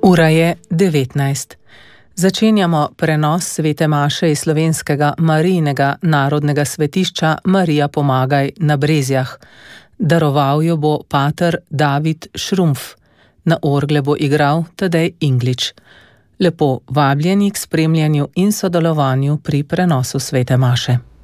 Ura je 19. Začenjamo prenos svete maše iz slovenskega Marijinega narodnega svetišča Marija Pomagaj na Brezjah. Daroval jo bo pater David Šrumpf. Na orgle bo igral Tadej Inglič. Lepo vabljeni k spremljanju in sodelovanju pri prenosu svete maše.